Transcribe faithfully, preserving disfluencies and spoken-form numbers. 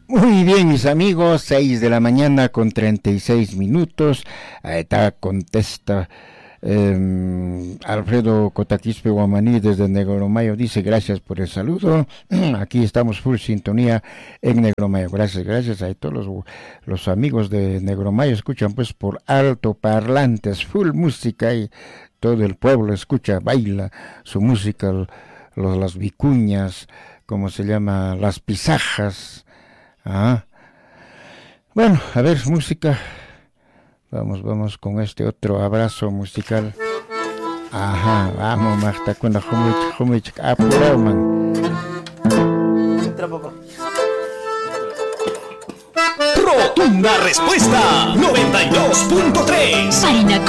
Muy bien, mis amigos, seis de la mañana con treinta y seis minutos. Está contesta eh, Alfredo Cotaquispe Guamaní desde Negromayo. Dice gracias por el saludo. Aquí estamos full sintonía en Negromayo. Gracias, gracias a todos los, los amigos de Negromayo. Escuchan pues por altoparlantes, full música y todo el pueblo escucha, baila su música, los, las vicuñas, como se llama, las pisajas. Ah. Bueno, a ver, música. Vamos, vamos con este otro abrazo musical. Ajá, vamos, Marta, con la Jumich, Jumich, apurado, man. Entra, papá. Rotunda respuesta, noventa y dos punto tres. Harina